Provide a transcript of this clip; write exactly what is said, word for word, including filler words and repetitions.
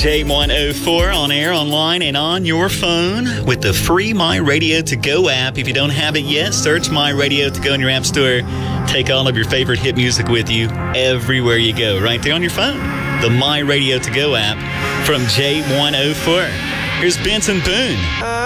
J one oh four on air, online, and on your phone with the free My Radio To Go app. If you don't have it yet, search My Radio To Go in your app store. Take all of your favorite hit music with you everywhere you go, right there on your phone. The My Radio To Go app from J one oh four. Here's Benson Boone.